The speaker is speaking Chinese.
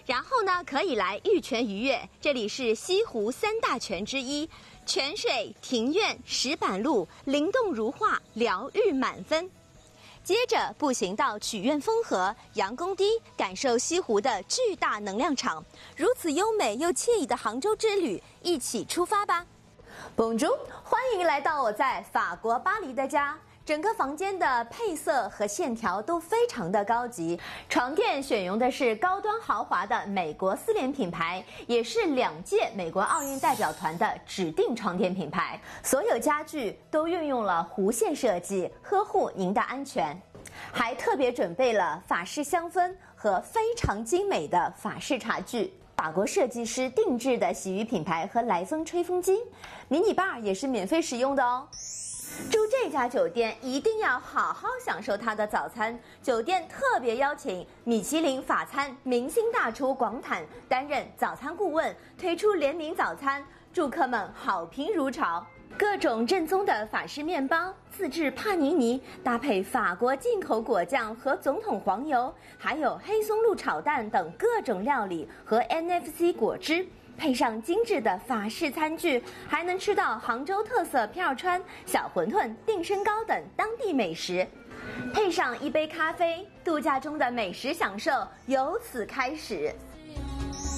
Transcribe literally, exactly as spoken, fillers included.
然后呢，可以来玉泉鱼跃，这里是西湖三大泉之一，泉水、庭院、石板路，灵动如画，疗愈满分。接着步行到曲院风荷、杨公堤，感受西湖的巨大能量场。如此优美又惬意的杭州之旅，一起出发吧！Bonjour， 欢迎来到我在法国巴黎的家。整个房间的配色和线条都非常的高级，床垫选用的是高端豪华的美国丝联品牌，也是两届美国奥运代表团的指定床垫品牌。所有家具都运用了弧线设计，呵护您的安全。还特别准备了法式香氛和非常精美的法式茶具。法国设计师定制的洗浴品牌和来风吹风机，迷你 bar 也是免费使用的哦。住这家酒店一定要好好享受它的早餐。酒店特别邀请米其林法餐明星大厨广坦担任早餐顾问，推出联名早餐，住客们好评如潮。各种正宗的法式面包、自制帕尼尼，搭配法国进口果酱和总统黄油，还有黑松露炒蛋等各种料理和 N F C 果汁。配上精致的法式餐具，还能吃到杭州特色片川、小馄饨、定参糕等当地美食，配上一杯咖啡，度假中的美食享受由此开始。